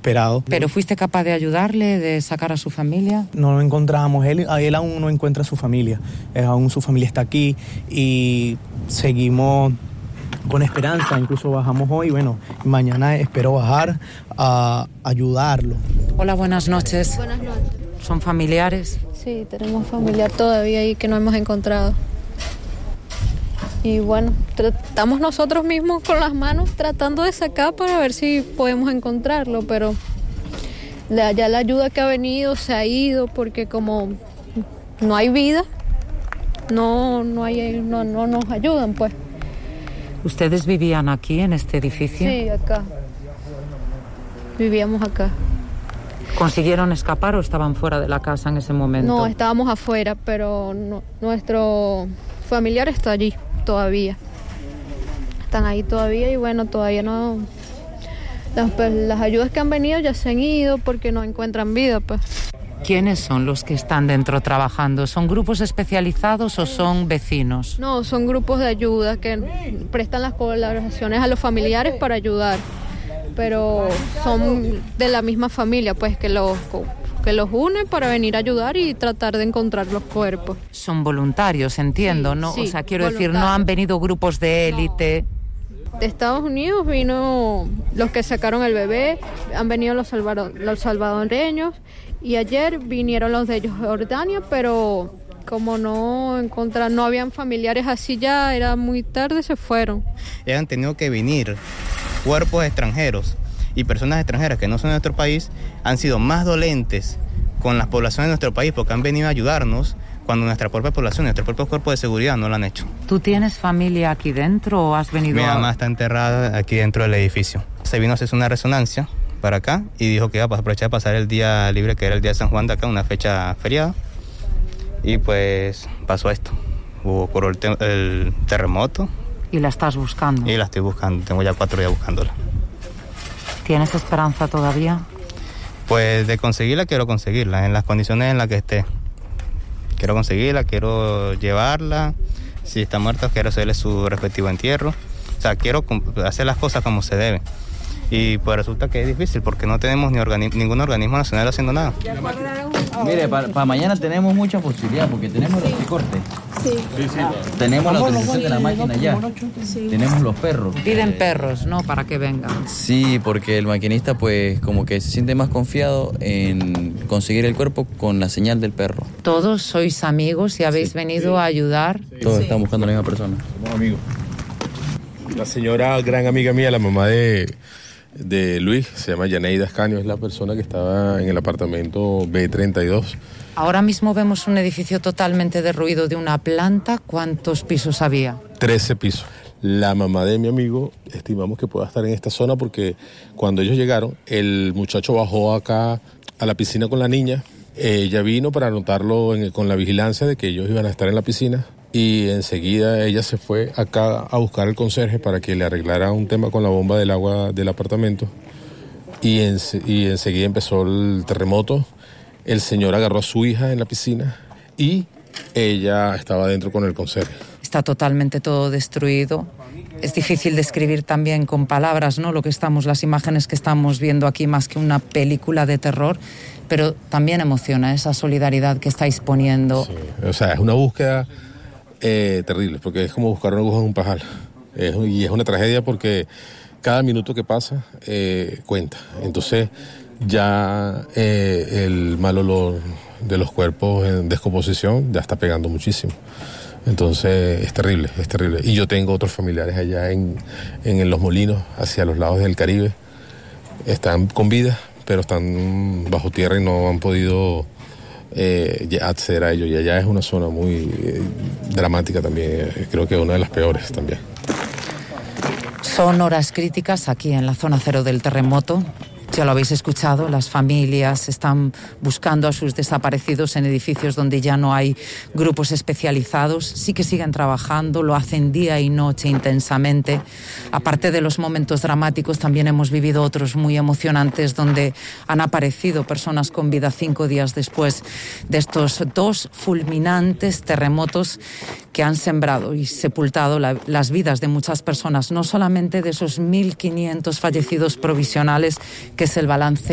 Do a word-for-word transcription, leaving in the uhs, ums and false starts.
desesperado. ¿Pero fuiste capaz de ayudarle, de sacar a su familia? No lo encontramos, él, él aún no encuentra a su familia, eh, aún su familia está aquí y seguimos con esperanza, incluso bajamos hoy, bueno, mañana espero bajar a ayudarlo. Hola, buenas noches. Buenas noches. ¿Son familiares? Sí, tenemos familiar todavía ahí que no hemos encontrado. Y bueno, estamos nosotros mismos con las manos tratando de sacar para ver si podemos encontrarlo, pero la, ya la ayuda que ha venido se ha ido porque como no hay vida, no, no, hay, no, no nos ayudan, pues. ¿Ustedes vivían aquí, en este edificio? Sí, acá. Vivíamos acá. ¿Consiguieron escapar o estaban fuera de la casa en ese momento? No, estábamos afuera, pero no, nuestro familiar está allí todavía. Están ahí todavía y bueno, todavía no... Las, pues, las ayudas que han venido ya se han ido porque no encuentran vida, pues. ¿Quiénes son los que están dentro trabajando? ¿Son grupos especializados o son vecinos? No, son grupos de ayuda que prestan las colaboraciones a los familiares para ayudar, pero son de la misma familia, pues, que los, que los une para venir a ayudar y tratar de encontrar los cuerpos. Son voluntarios, entiendo, sí, ¿no? Sí, o sea, quiero decir, no han venido grupos de élite. No. De Estados Unidos vino los que sacaron el bebé, han venido los, salvador, los salvadoreños y ayer vinieron los de Jordania, pero como no encontraron, no habían familiares así ya, era muy tarde, se fueron. Han tenido que venir cuerpos extranjeros y personas extranjeras que no son de nuestro país, han sido más dolentes con las poblaciones de nuestro país porque han venido a ayudarnos cuando nuestra propia población, nuestro propio cuerpo de seguridad no lo han hecho. ¿Tú tienes familia aquí dentro o has venido? Mi a... mamá está enterrada aquí dentro del edificio. Se vino a hacer una resonancia para acá y dijo que iba a aprovechar de pasar el día libre, que era el día de San Juan de acá, una fecha feriada. Y pues pasó esto. Hubo por el, te- el terremoto. ¿Y la estás buscando? Y la estoy buscando, tengo ya cuatro días buscándola. ¿Tienes esperanza todavía? Pues de conseguirla, quiero conseguirla, en las condiciones en las que esté. Quiero conseguirla, quiero llevarla. Si está muerta, quiero hacerle su respectivo entierro. O sea, quiero hacer las cosas como se debe. Y pues resulta que es difícil porque no tenemos ni organi- ningún organismo nacional haciendo nada. Mire, para pa mañana tenemos mucha posibilidad porque tenemos los recortes. Sí. Sí, sí. Tenemos la utilización de la máquina ya. Sí. Tenemos los perros. Piden perros, ¿no? Para que vengan. Sí, porque el maquinista pues como que se siente más confiado en conseguir el cuerpo con la señal del perro. ¿Todos sois amigos y habéis sí, venido sí. a ayudar? Todos sí. Están buscando a la misma persona. Somos amigos. La señora, gran amiga mía, la mamá de, de Luis, se llama Yaneida Ascanio, es la persona que estaba en el apartamento B treinta y dos. Ahora mismo vemos un edificio totalmente derruido de una planta. ¿Cuántos pisos había? trece pisos. La mamá de mi amigo estimamos que pueda estar en esta zona porque cuando ellos llegaron, el muchacho bajó acá a la piscina con la niña. Ella vino para anotarlo en, con la vigilancia de que ellos iban a estar en la piscina y enseguida ella se fue acá a buscar al conserje para que le arreglara un tema con la bomba del agua del apartamento y, en, y enseguida empezó el terremoto. El señor agarró a su hija en la piscina y ella estaba dentro con el conserje. Está totalmente todo destruido. Es difícil describir también con palabras, ¿no? Lo que estamos, las imágenes que estamos viendo aquí, más que una película de terror, pero también emociona esa solidaridad que estáis poniendo. Sí, o sea, es una búsqueda eh, terrible, porque es como buscar una aguja en un pajar. Es, y es una tragedia porque cada minuto que pasa eh, cuenta. Entonces ya eh, el mal olor de los cuerpos en descomposición ya está pegando muchísimo. Entonces es terrible, es terrible. Y yo tengo otros familiares allá en, en Los Molinos, hacia los lados del Caribe. Están con vida, pero están bajo tierra y no han podido eh, acceder a ellos. Y allá es una zona muy eh, dramática también, creo que una de las peores también. Son horas críticas aquí en la zona cero del terremoto. Ya lo habéis escuchado, las familias están buscando a sus desaparecidos en edificios donde ya no hay grupos especializados. Sí que siguen trabajando, lo hacen día y noche intensamente. Aparte de los momentos dramáticos, también hemos vivido otros muy emocionantes donde han aparecido personas con vida cinco días después de estos dos fulminantes terremotos que han sembrado y sepultado la, las vidas de muchas personas, no solamente de esos mil quinientos fallecidos provisionales, que es el balance